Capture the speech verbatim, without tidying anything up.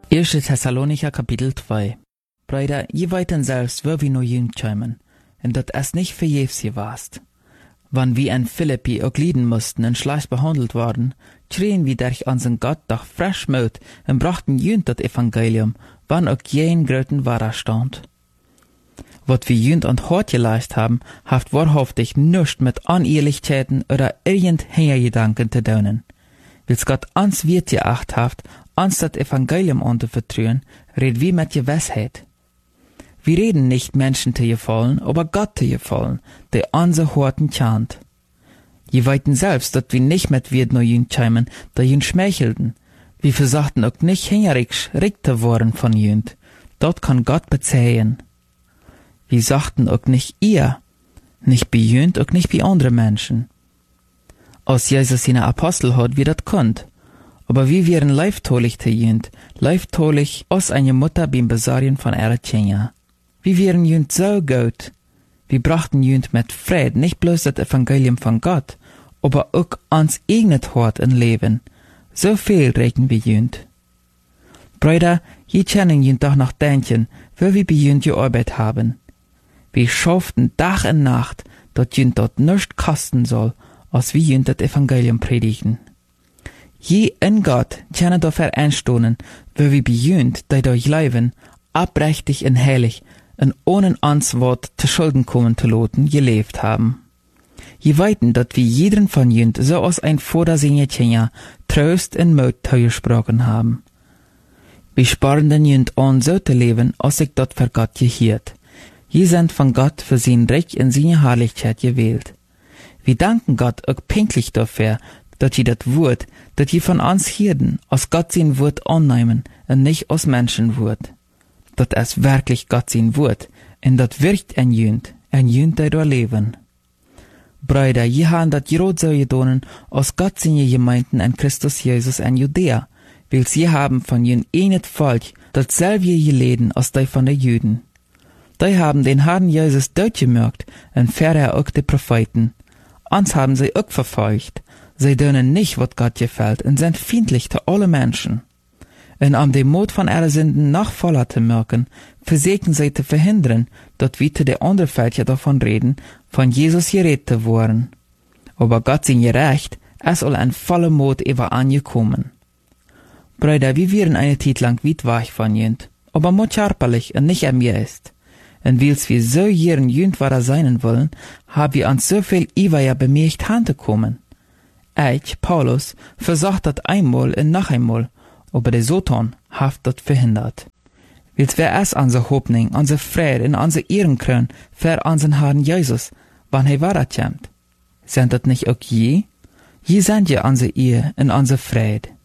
Eerste Thessalonicher Kapitel zwei. Brüder, je weiten selbst, wo wir nur jüngst kommen, und dat es nicht verjährs je warst. Wann wir in Philippi auch lieden mussten und schlecht behandelt worden, schrien wir durch unseren Gott doch frisch Mut und brachten jüngst das Evangelium, wann auch jen gröten Widerstand. Wat wir jüngst und hart geleistet haben, haft wahrhaftig nichts mit Unehrlichkeiten oder irgendwelchen Gedanken zu tun. Wils Gott ans wird geacht haft, ans das Evangelium anzuvertrauen, red wie mit Gewissheit. Wir reden nicht Menschen zu gefallen, aber Gott zu gefallen, der unsere Horten chant. Je weiten selbst, dass wir nicht mit wird nur jüngst scheimen, da jüngst schmeichelten. Wir versuchten auch nicht hingerichs Richter worden von jüngst. Dort kann Gott bezähen. Wir sagten auch nicht ihr, nicht bei jüngst, auch nicht bei anderen Menschen. Als Jesus seine Apostel hat, wie das konnt. Aber wir wären leiftolig zu jüngst, leiftolig als eine Mutter beim Besarien von ihrer Kinder. Wir wären jüngst so gut. Wir brachten jüngst mit Fried nicht bloß das Evangelium von Gott, aber auch ans eigenes Hort und Leben. So viel regen wir jüngst. Brüder, je können jüngst doch noch denken, wo wir bei jüngst gearbeitet haben. Wir schafften Tag und Nacht, dass jüngst dort nichts kosten soll, als wir jüngst das Evangelium predigen. Je in Gott können dafür einstoßen, wo wir bei jüngst, die durch Leben, abrechtig und heilig, und ohne ans Wort zu Schulden kommen zu lassen, gelebt haben. Je weiten, dass wir jeden von jüngst so als ein Vater seiner Kinder Trost und Mut zugesprochen haben. Wir sparen den jüngst an, so zu leben, als ich dort für Gott gehiert. Je sind von Gott für sein Reich und seine Herrlichkeit gewählt. Wir danken Gott auch pinklich dafür, dass je das Wort, das je von uns hierden, als Gott sein Wort annehmen und nicht als Menschenwort. Das ist wirklich Gott sein Wort, und das wirkt ein jüngst, ein jüngst, der da leben. Brüder, je haben das gerade so getan, als Gott seine Gemeinden in Christus Jesus in Judäa, weil sie haben von jüngst einet Volk dasselbe geleden als die von den Juden. Die haben den Herrn Jesus durchgemerkt und vorher auch die Propheten. Uns haben sie auch verfolgt. Sie tun nicht, was Gott gefällt, und sind feindlich zu allen Menschen. Und um den Mut von ihrer Sünden noch voller zu merken, versuchen sie zu verhindern, dass wir zu den anderen Völkern davon reden, von Jesus geredet zu worden. Aber Gott sein Gerecht, es soll in voller Mut über angekommen. Brüder, wir wären eine Zeit lang weit weg von jüngst, aber mut körperlich und nicht am ist. Und weil's wir so ihren jüngst wahrer sein wollen, haben wir uns so viel Iweier bemerkt hanzukommen. Ich, Paulus, versucht das einmal und noch einmal, aber der Satan hat das verhindert. Weil's wir es unsere Hoffnung, unsere Freude und unsere Ehrenkrön für unseren Herrn Jesus, wann er wiederkommt. Sind das nicht auch je? Je sind ja unsere Ehe und unsere Freude.